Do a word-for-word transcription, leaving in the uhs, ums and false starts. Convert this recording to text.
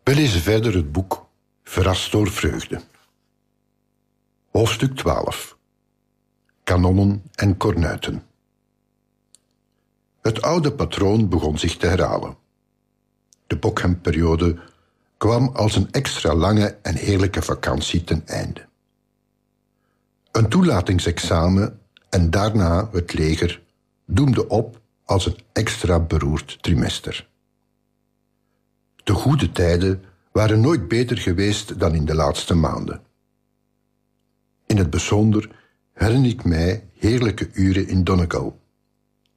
We lezen verder het boek Verrast door vreugde. Hoofdstuk twaalf. Kanonnen en kornuiten. Het oude patroon begon zich te herhalen. De Bockham-periode kwam als een extra lange en heerlijke vakantie ten einde. Een toelatingsexamen en daarna het leger doemde op als een extra beroerd trimester. De goede tijden waren nooit beter geweest dan in de laatste maanden. In het bijzonder herinner ik mij heerlijke uren in Donegal,